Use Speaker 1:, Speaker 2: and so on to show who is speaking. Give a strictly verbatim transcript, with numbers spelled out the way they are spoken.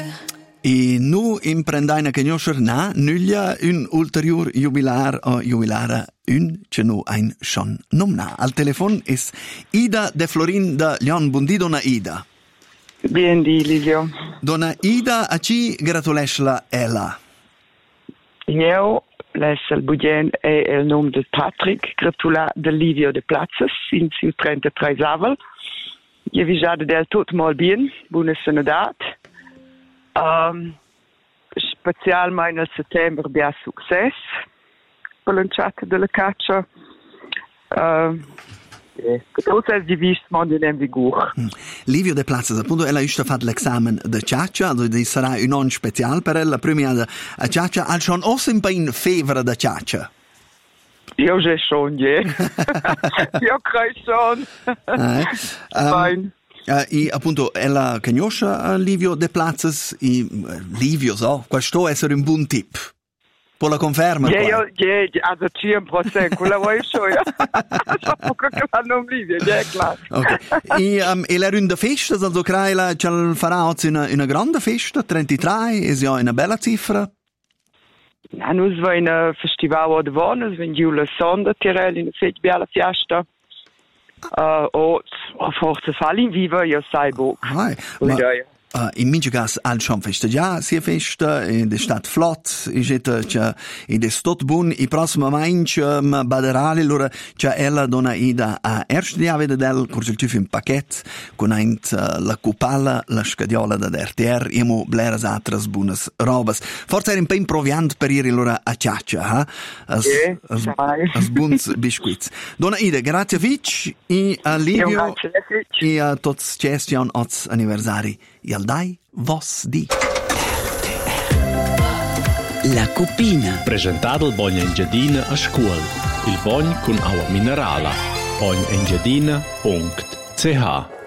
Speaker 1: E nu imprendaina che noscer na nuglia un ulterior jubilar o jubilara un che nu ein schon nomna. Al telefon is Ida de Florin de Lion. Buondì, donna Ida.
Speaker 2: Bien di, Livio.
Speaker 1: Donna Ida, a ci gratulesla ella?
Speaker 2: Io, lessa il budien e il nome di Patrick, gratula de Livio de Platzes, in siu trentatré avel. Io vi già del tot mal bien, buona sanadat. Um, specialmente nel settembre abbiamo successo per lanciata della caccia. Uh, Cosa è divisto mondo in vigore.
Speaker 1: Mm. Livio de Platzes, appunto, ella ha fatto l'esamen di caccia, allora sarà un anno speciale per ella, la prima a caccia, ha schon også un po' in fevere da caccia.
Speaker 2: Io già schon, ja. Io credo schon.
Speaker 1: Eh, um, Uh, e appunto ella conosce uh, Livio de Platzes e uh, Livio so, questo è essere un buon tip. Può la conferma?
Speaker 2: Ja, ja, ja, also cien procent, quella vuoi so, ja. So poco che fanno Livio, ja, klar.
Speaker 1: Ok. E um, e l'era una festa, also creila ce la farà oggi una, una grande festa, trentatré, è ja una bella cifra.
Speaker 2: Ja, noi vai in un festival di Vannes, in Giula Sonda, Tirel, in una bella festa. Uh, o forse falli in viva, io sai boh.
Speaker 1: Ah, ma uh, in mince gas al schon festeggià, sia festa, ed è stat flott, e c'è ed è stot bun, e prossima manch um, baderali, allora c'è ella donna Ida a erst dia vede del, corge il tuf in paquet, con eint uh, la cupala, la scadiola da R T R, e mo bleras atras bunas robas. Forse era un po' improviant per ir allora a ciaccia, eh? As,
Speaker 2: yeah,
Speaker 1: as, as buns biscuits. Donna Ida, grazie Fitch, e a Livio, e a tots cestian oz anniversari. E al dai vos di.
Speaker 3: La Cupina.
Speaker 4: Presentato il Bogna Engiadina a scuola. Il Bogn con acqua minerale. bogn engiadina punto c h